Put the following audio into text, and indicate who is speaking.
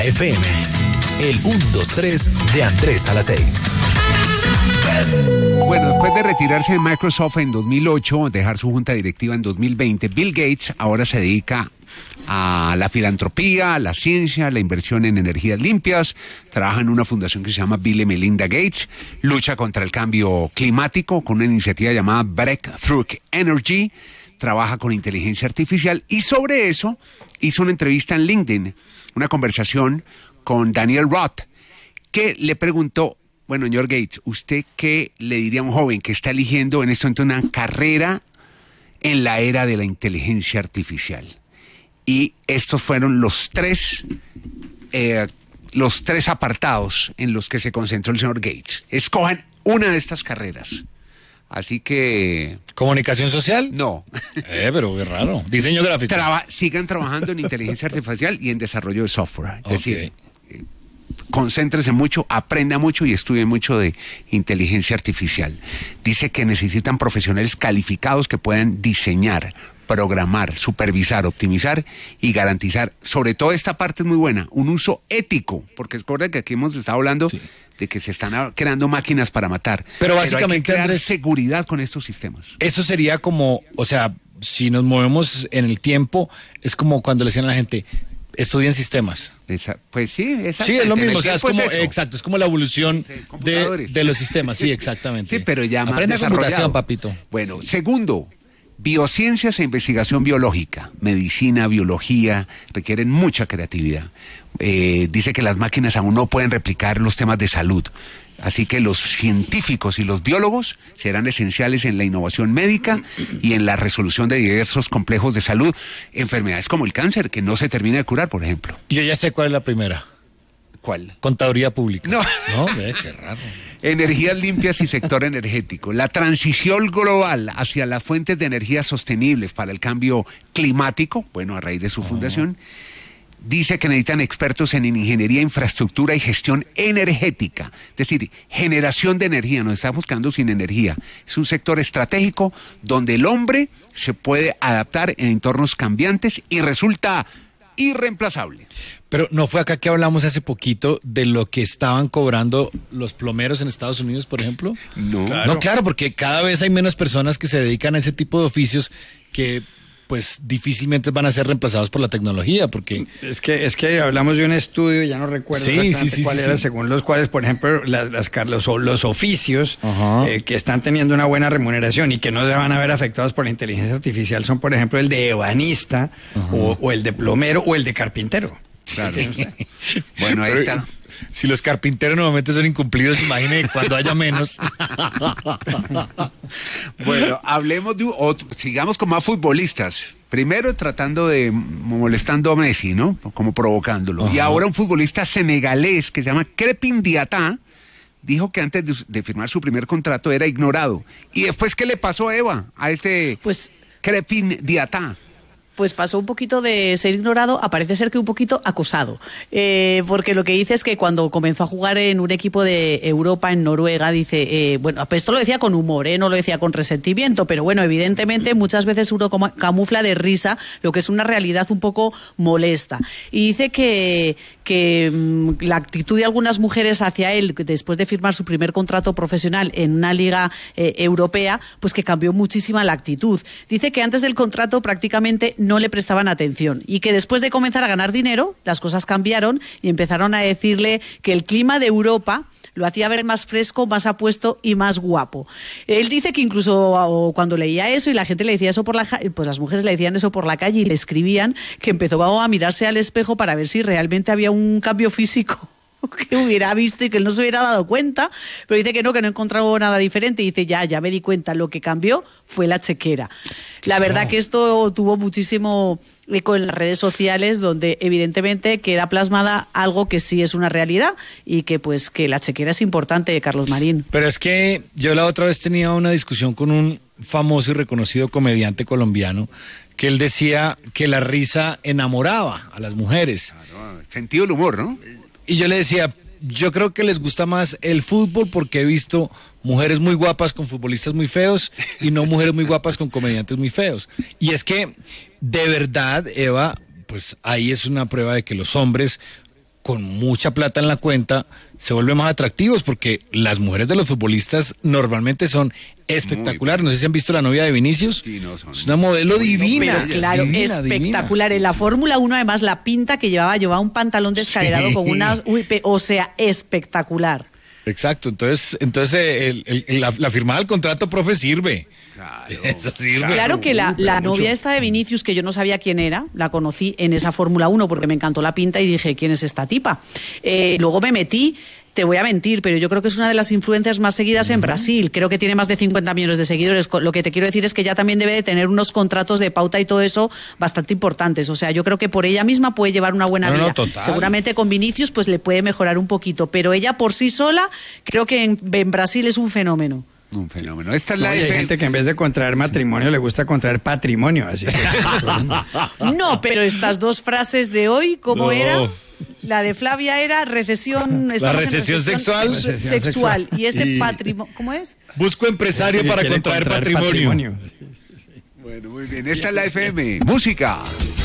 Speaker 1: FM, el 1-2-3 de Andrés a las 6.
Speaker 2: Bueno, después de retirarse de Microsoft en 2008, dejar su junta directiva en 2020, Bill Gates ahora se dedica a la filantropía, a la ciencia, a la inversión en energías limpias, trabaja en una fundación que se llama Bill y Melinda Gates, lucha contra el cambio climático con una iniciativa llamada Breakthrough Energy, trabaja con inteligencia artificial y sobre eso hizo una entrevista en LinkedIn, una conversación con Daniel Roth, que le preguntó, bueno, señor Gates, ¿usted qué le diría a un joven que está eligiendo en esto una carrera en la era de la inteligencia artificial? Y estos fueron los tres apartados en los que se concentró el señor Gates. Escojan una de estas carreras. Así que...
Speaker 3: ¿Comunicación social?
Speaker 2: No.
Speaker 3: Pero qué raro. Diseño gráfico.
Speaker 2: Sigan trabajando en inteligencia artificial y en desarrollo de software. Es decir, concéntrese mucho, aprenda mucho y estudie mucho de inteligencia artificial. Dice que necesitan profesionales calificados que puedan diseñar, programar, supervisar, optimizar y garantizar, sobre todo esta parte es muy buena, un uso ético, porque recuerda que aquí hemos estado hablando de que se están creando máquinas para matar.
Speaker 3: Pero básicamente,
Speaker 2: hay que crear
Speaker 3: Andrés,
Speaker 2: seguridad con estos sistemas.
Speaker 3: Eso sería como, o sea, si nos movemos en el tiempo, es como cuando le decían a la gente, estudien sistemas.
Speaker 2: Pues sí, exactamente.
Speaker 3: Sí, es lo mismo, o sea, es como,
Speaker 2: eso.
Speaker 3: Exacto, es como la evolución de los sistemas, sí, exactamente.
Speaker 2: Sí, pero ya más
Speaker 3: aprenda
Speaker 2: desarrollado.
Speaker 3: computación, papito.
Speaker 2: Bueno, segundo, biociencias e investigación biológica, medicina, biología, requieren mucha creatividad. Dice que las máquinas aún no pueden replicar los temas de salud. Así que los científicos y los biólogos serán esenciales en la innovación médica y en la resolución de diversos complejos de salud, enfermedades como el cáncer, que no se termina de curar, por ejemplo.
Speaker 3: Yo ya sé cuál es la primera.
Speaker 2: ¿Cuál?
Speaker 3: Contaduría pública.
Speaker 2: No,
Speaker 3: qué raro.
Speaker 2: Energías limpias y sector energético. La transición global hacia las fuentes de energía sostenibles para el cambio climático, bueno, a raíz de su fundación, dice que necesitan expertos en ingeniería, infraestructura y gestión energética. Es decir, generación de energía. Nos estamos quedando sin energía. Es un sector estratégico donde el hombre se puede adaptar en entornos cambiantes y resulta irreemplazable.
Speaker 3: Pero ¿no fue acá que hablamos hace poquito de lo que estaban cobrando los plomeros en Estados Unidos, por ejemplo?
Speaker 2: No.
Speaker 3: Claro. No, claro, porque cada vez hay menos personas que se dedican a ese tipo de oficios que pues difícilmente van a ser reemplazados por la tecnología, porque...
Speaker 4: Es que hablamos de un estudio, ya no recuerdo exactamente cuál era, según los cuales, por ejemplo, los oficios que están teniendo una buena remuneración y que no se van a ver afectados por la inteligencia artificial son, por ejemplo, el de ebanista o el de plomero o el de carpintero.
Speaker 2: Claro. Bueno, ahí está.
Speaker 3: Si los carpinteros nuevamente son incumplidos, imaginen cuando haya menos.
Speaker 2: Bueno, hablemos de sigamos con más futbolistas. Primero tratando de molestando a Messi, ¿no? Como provocándolo. Y ahora un futbolista senegalés que se llama Crépin Diatta dijo que antes de firmar su primer contrato era ignorado. ¿Y después qué le pasó, Eva, a este Crépin Diatta?
Speaker 5: Pues pasó un poquito de ser ignorado a parece ser que un poquito acosado, porque lo que dice es que cuando comenzó a jugar en un equipo de Europa, en Noruega, dice, bueno, pues esto lo decía con humor, no lo decía con resentimiento, pero bueno, evidentemente muchas veces uno camufla de risa lo que es una realidad un poco molesta. Y dice que la actitud de algunas mujeres hacia él después de firmar su primer contrato profesional en una liga europea, pues que cambió muchísima la actitud. Dice que antes del contrato prácticamente no le prestaban atención y que después de comenzar a ganar dinero las cosas cambiaron y empezaron a decirle que el clima de Europa lo hacía ver más fresco, más apuesto y más guapo. Él dice que incluso cuando leía eso y la gente le decía eso por la calle, pues las mujeres le decían eso por la calle y le escribían, que empezó a mirarse al espejo para ver si realmente había un cambio físico que hubiera visto y que él no se hubiera dado cuenta, pero dice que no encontró nada diferente y dice ya me di cuenta, lo que cambió fue la chequera. La verdad que esto tuvo muchísimo eco en las redes sociales, donde evidentemente queda plasmada algo que sí es una realidad y que pues que la chequera es importante, Carlos Marín.
Speaker 3: Pero es que yo la otra vez tenía una discusión con un famoso y reconocido comediante colombiano que él decía que la risa enamoraba a las mujeres.
Speaker 2: Claro, sentido del humor, ¿no?
Speaker 3: Y yo le decía, yo creo que les gusta más el fútbol porque he visto mujeres muy guapas con futbolistas muy feos y no mujeres muy guapas con comediantes muy feos. Y es que, de verdad, Eva, pues ahí es una prueba de que los hombres con mucha plata en la cuenta se vuelven más atractivos, porque las mujeres de los futbolistas normalmente son espectaculares. No sé si han visto la novia de Vinicius.
Speaker 2: Sí, no, son
Speaker 3: es una modelo divina.
Speaker 5: Pero claro,
Speaker 3: divina,
Speaker 5: espectacular.
Speaker 3: divina.
Speaker 5: En la Fórmula 1, además, la pinta que llevaba un pantalón descaderado
Speaker 3: Sí.
Speaker 5: con unas... o sea, espectacular.
Speaker 3: Exacto, entonces la firmada del contrato, profe, sirve.
Speaker 2: Claro,
Speaker 3: Eso sirve.
Speaker 5: Claro que la
Speaker 3: Mucho.
Speaker 5: novia esta de Vinicius, que yo no sabía quién era, la conocí en esa Fórmula 1 porque me encantó la pinta y dije, ¿quién es esta tipa? Luego me metí, te voy a mentir, pero yo creo que es una de las influencers más seguidas en Brasil. Creo que tiene más de 50 millones de seguidores. Lo que te quiero decir es que ella también debe de tener unos contratos de pauta y todo eso bastante importantes. O sea, yo creo que por ella misma puede llevar una buena vida.
Speaker 3: Total.
Speaker 5: Seguramente con Vinicius pues le puede mejorar un poquito, pero ella por sí sola creo que en Brasil es un fenómeno.
Speaker 2: un fenómeno. Esta es la
Speaker 4: Hay gente que en vez de contraer matrimonio le gusta contraer patrimonio. Así que...
Speaker 5: No, pero estas dos frases de hoy, ¿cómo
Speaker 3: No.
Speaker 5: era? La de Flavia era recesión...
Speaker 3: La
Speaker 5: estamos en
Speaker 3: recesión sexual.
Speaker 5: Sexual. Y este
Speaker 3: Y-
Speaker 5: patrimonio... ¿Cómo es?
Speaker 3: Busco empresario para
Speaker 4: Quiere
Speaker 3: contraer patrimonio.
Speaker 2: Bueno, muy bien. Esta es la FM. Música.